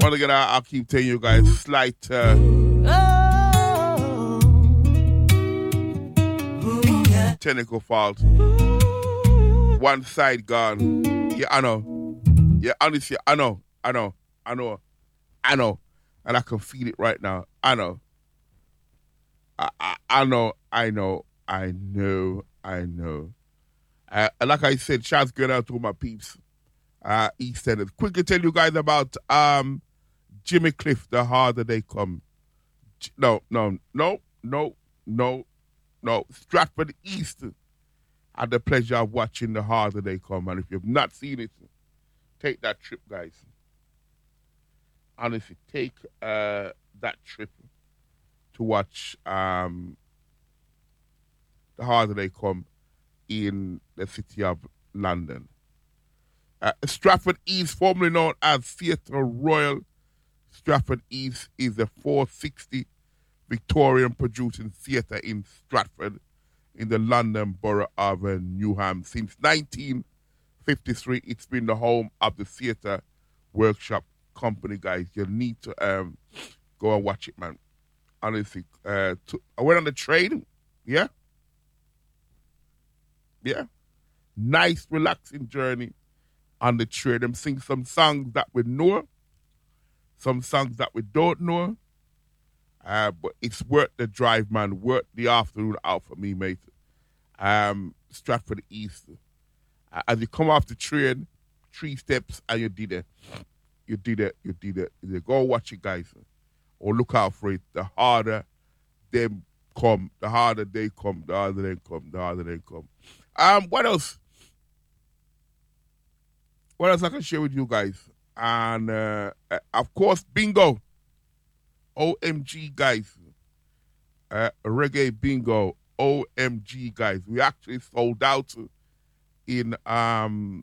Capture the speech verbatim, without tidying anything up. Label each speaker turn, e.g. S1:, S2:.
S1: once again, I, I'll keep telling you guys, slight uh, technical fault. One side gone. Yeah, I know. Yeah, honestly, I know. I know. I know. I know. And I can feel it right now. I know. I, I, I know. I know. I know. I know. Uh, like I said, shouts going out to all my peeps. Uh, East Enders. Quickly tell you guys about um, Jimmy Cliff, The Harder They Come. No, no, no, no, no, no. Stratford East. I had the pleasure of watching The Harder They Come. And if you've not seen it, take that trip, guys. Honestly, take uh, that trip to watch um, The Harder They Come in the city of London. Uh, Stratford East, formerly known as Theatre Royal. Stratford East is a four sixty Victorian producing theatre in Stratford in the London borough of uh, Newham. Since nineteen fifty-three, it's been the home of the Theatre Workshop Company, guys. You need to um, go and watch it, man. Honestly, uh, to, I went on the train, yeah? Yeah. Nice, relaxing journey on the train. Them sing some songs that we know, some songs that we don't know. Uh, but it's worth the drive, man. Worth the afternoon out for me, mate. Um, Stratford East. Uh, as you come off the train, three steps and you did it. You did it. You did it. You go watch it, guys. Or look out for it. The harder they come, the harder they come, the harder they come, the harder they come. Um, what else? What else I can share with you guys? And uh, uh, of course, bingo. O M G, guys. Uh, reggae bingo. O M G, guys. We actually sold out in um